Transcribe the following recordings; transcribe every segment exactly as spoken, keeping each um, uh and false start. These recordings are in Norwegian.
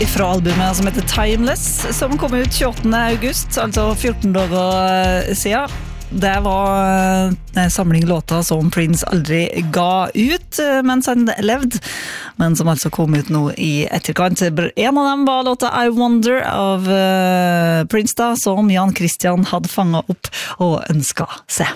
Fra albumet som heter Timeless, som kom ut tjueåttende august, altså fjorten dager siden. Det var en samling låter som Prince aldri ga ut mens han levde, men som altså kom ut nå i etterkant. En av dem var låta I Wonder av Prince da, som Jan Christian hadde fanget opp og ønsket seg.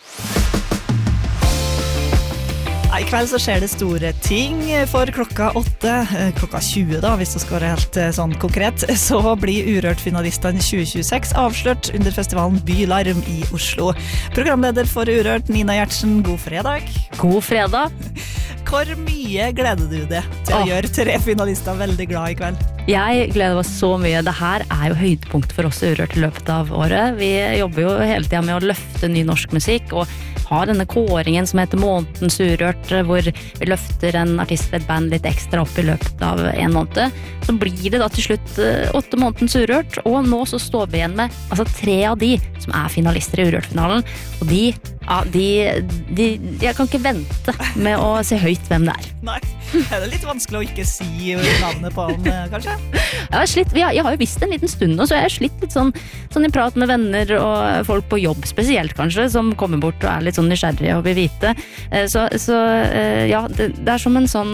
I kveld så skjer det store ting. For klokka åtte, klokka tjue da, hvis det skal være helt sånn konkret, så blir Urørt-finalistene tjue tjueseks avslørt under festivalen Bylarm i Oslo. Programleder for Urørt, Nina Gjertsen, god fredag. God fredag. Hvor mye gleder du deg til å Åh. gjøre tre finalister veldig glad i kveld? Jeg gleder meg så mye. Det her er jo høydepunkt for oss i Urørt i løpet av året. Vi jobber jo hele tiden med å løfte ny norsk musikk, og har denne kåringen som heter Månedens Urørt, hvor vi løfter en artist eller et band litt ekstra opp i løpet av en måned. Så blir det da til slutt åtte Månedens Urørt, og nå så står vi igjen med altså, tre av de som er finalister i Urørt-finalen, og de, ja, de, de, jeg kan ikke vente med å se høyt hvem det er. Nei, er det litt vanskelig å ikke si navnet på han, kanskje? Jeg har, slitt, jeg har jo visst en liten stund nå, så jeg har slitt litt sånn, sånn i prat med venner og folk på jobb spesielt kanskje, som kommer bort og er litt sånn nysgjerrige og vil vite. Så, så ja, det, det er som en sånn,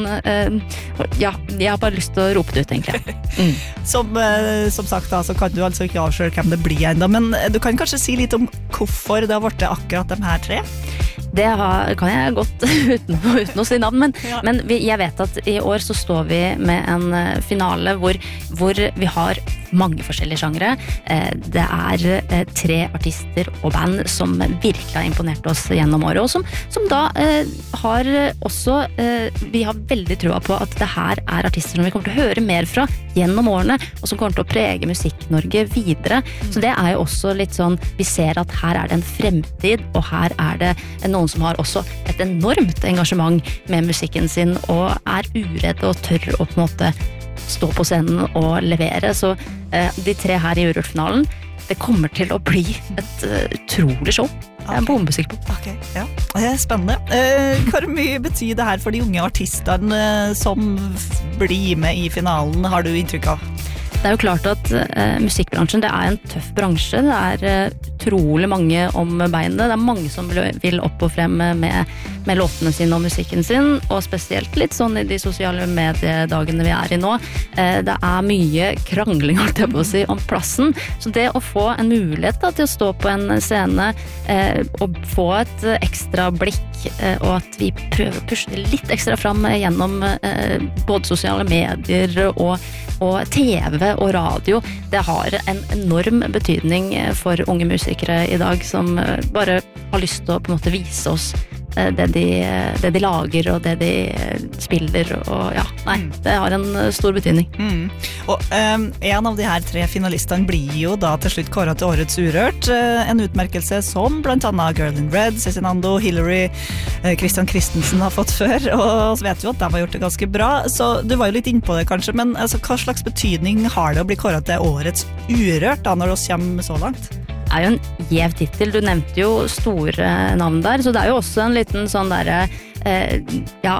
ja, jeg har bare lyst til å rope det ut egentlig. Mm. Som, som sagt da, så kan du altså ikke avsløre hvem det blir enda, men du kan kanskje si litt om hvorfor det har vært akkurat de her tre? Det har, kan jeg godt uten, uten å si navn, men, ja. men vi, jeg vet at i år så står vi med en finale hvor, hvor vi har mange forskjellige sjangere. Det er tre artister og band som virkelig har imponert oss gjennom året, og som, som da eh, har også, eh, vi har veldig trua på at det her er artister som vi kommer til å høre mer fra gjennom årene, og som kommer til å prege Musikk-Norge videre. Så det er jo også litt sånn, vi ser at her er det en fremtid, og her er det noen som har også et enormt engasjement med musikken sin, og er uredd og tør å på en måte stå på scenen og levere. Så eh, de tre her i Urørt-finalen, det kommer til å bli et uh, utrolig show. Jeg er bombesikker på. Ok, ja. Det er spennende. Eh, hvor mye betyr det her for de unge artisterne eh, som blir med i finalen, har du inntrykk av? Det er jo klart at uh, musikkbransjen, det er en tøff bransje. Det er uh, utrolig mange om beinet. Det er mange som vil opp og frem med, med låtene sine og musikken sin, og spesielt litt sånn i de sosiale mediedagene vi er i nå. Uh, det er mye krangling, holdt jeg på å si, om plassen. Så det å få en mulighet da, til å stå på en scene uh, og få et uh, ekstra blikk, uh, og at vi prøver å pushe det litt ekstra fram gjennom uh, både sosiale medier og, og T V og radio, det har en enorm betydning for unge musikere i dag som bare har lyst til å på en måte vise oss det de, det de lager og det de spiller, og ja, nei, det har en stor betydning. Mm. Og um, en av de her tre finalistene blir jo da til slutt kåret til Årets Urørt, uh, en utmerkelse som blant annet Girl in Red, Cezinando, Hillary, uh, Christian Christensen har fått før, og så vet vi at de har gjort det ganske bra, så du var jo litt inne på det kanskje, men altså, hva slags betydning har det å bli kåret til Årets Urørt da, når vi kommer så langt? Det er jo en gjev titel. Du nevnte jo store navn der, så det er jo også en liten sånn der, eh, ja,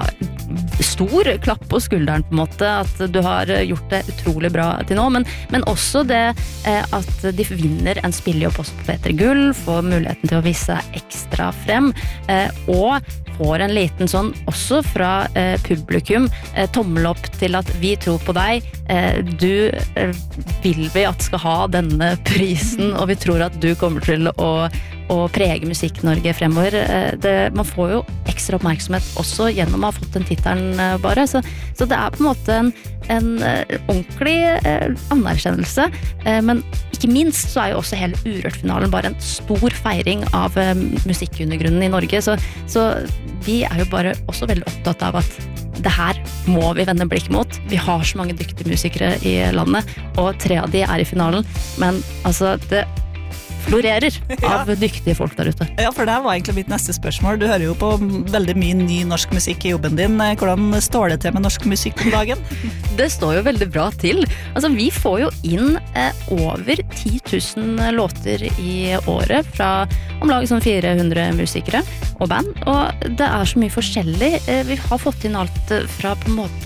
stor klapp på skulderen på en måte, at du har gjort det utrolig bra til nå, men, men også det eh, at de vinner en spillejobb også på P tre Gull, får muligheten til å vise seg ekstra frem, eh, og får en liten sånn, også fra eh, publikum, eh, tommel opp til at vi tror på deg, eh, du eh, vil vi at skal ha denne prisen, og vi tror at du kommer til å, å prege Musikk-Norge fremover. Eh, det, man får jo ekstra oppmerksomhet også gjennom å ha fått den titelen eh, bare, så, så det er på en måte en, en eh, ordentlig eh, anerkjennelse, eh, men ikke minst så er jo også hele Urørt-finalen bare en stor feiring av eh, musikkundergrunnen i Norge, så, så vi er jo bare også veldig opptatt av at det her må vi vende blikk mot. Vi har så mange dyktige musikere i landet, og tre av de er i finalen, men altså det florerer av ja. Dyktige folk der ute. Ja, for det var egentlig mitt neste spørsmål. Du hører jo på veldig mye ny norsk musikk i jobben din. Hvordan står det til med norsk musikk om dagen? Det står jo veldig bra til. Altså, vi får jo inn eh, over ti tusen låter i året fra om lag sånn fire hundre musikere og band, og det er så mye forskjellig. Eh, vi har fått inn alt fra på en måte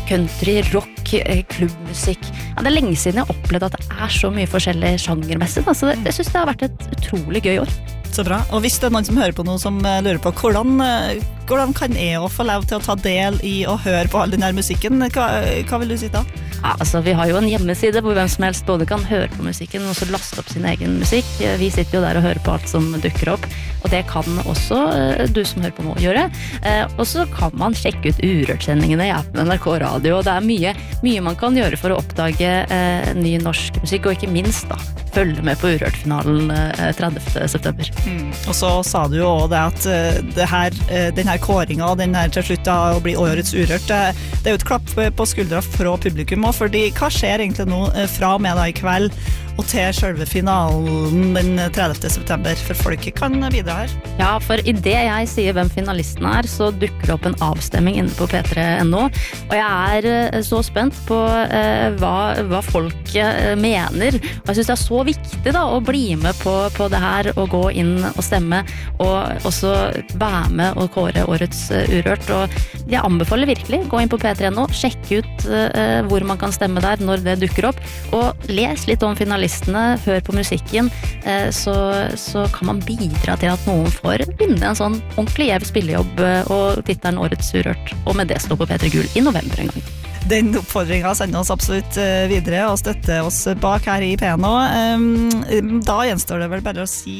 country, rock, klubbmusikk. Ja, det er lenge siden jeg har opplevd at det er så mye forskjellig sjangermessig, da. Så det, jeg synes det har vært et utrolig gøy år. Så bra. Og hvis det er noen som hører på noe som lurer på hvordan, hvordan kan jeg få lov til å ta del i og høre på all den her musikken, hva, hva vil du si da? Ja, altså vi har jo en hjemmeside hvor hvem som helst både kan høre på musikken og så laste opp sin egen musikk. Vi sitter jo der og hører på alt som dukker opp, og det kan også du som hører på nå gjøre. Og så kan man sjekke ut Urørt-sendingene i appen N R K Radio, og det er mye, mye man kan gjøre for å oppdage eh, ny norsk musikk, og ikke minst da, følge med på Urørt-finalen eh, tredivte september. Mm. Og så sa du jo også det at uh, det her, uh, den her kåringen, den her til slutt da, å bli årets Urørt, det, det er jo et klapp på skuldra fra publikum også, fordi hva skjer egentlig nå uh, fra og med da i kveld og til selve finalen den tredivte september, for folket kan bidra her? Ja, for i det jeg sier hvem finalisten er, så dukker det opp en avstemming inne på P tre punktum no, og jeg er uh, så spent på uh, hva, hva folk uh, mener, og jeg synes det er så viktig da, å bli med på, på det her, og gå inn og stemme, og også være med og kåre årets uh, Urørt, og jeg anbefaler virkelig, gå inn på P tre punktum no, sjekk ut uh, hvor man kan stemme der når det dukker opp, og les litt om finalistene, hør på musikken, uh, så, så kan man bidra til at noen får vinne en sånn ordentlig gjev spillejobb uh, og tittelen Årets Urørt, og med det stå på P tre Gull i november en gang. Den oppfordringen sender oss absolutt videre og støtter oss bak her i P N O. Da gjenstår det vel bare å si